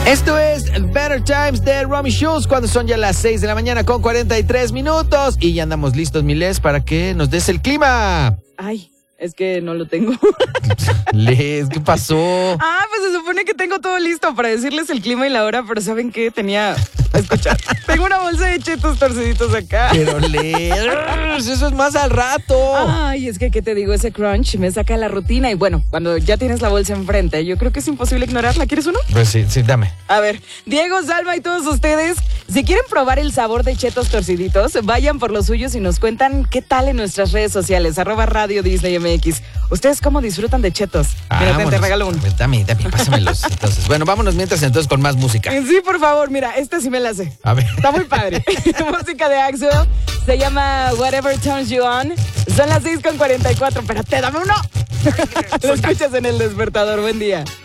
Esto es Better Times de Romy Schulz cuando son ya las 6 de la mañana con 43 minutos y ya andamos listos, Miles, para que nos des el clima. Ay, es que no lo tengo. Les, ¿qué pasó? Pues se supone que tengo todo listo para decirles el clima y la hora, pero ¿saben qué? Escuchar, tengo una bolsa de chetos torciditos acá. Pero eso es más al rato. Ay, es que, ¿qué te digo? Ese crunch me saca la rutina y bueno, cuando ya tienes la bolsa enfrente, yo creo que es imposible ignorarla. ¿Quieres uno? Pues sí, dame. A ver, Diego, Salma y todos ustedes, si quieren probar el sabor de chetos torciditos, vayan por los suyos y nos cuentan qué tal en nuestras redes sociales, @Radio Disney MX. ¿Ustedes cómo disfrutan de chetos? Mira, te regalo uno. Pues dame, pásamelos. Entonces, bueno, vámonos mientras entonces con más música. Sí, por favor, mira, esta sí me la sé. A ver. Está muy padre. Música de Axel, se llama Whatever Turns You On. Son las 6:44, pero te dame uno. Lo escuchas en El Despertador. Buen día.